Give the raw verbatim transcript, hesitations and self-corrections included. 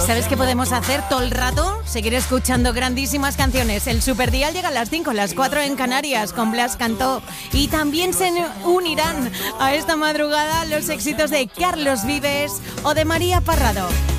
¿Sabes qué podemos hacer todo el rato? Seguir escuchando grandísimas canciones. El Superdial llega a las cinco, las cuatro en Canarias con Blas Cantó. Y también se unirán a esta madrugada los éxitos de Carlos Vives o de María Parrado.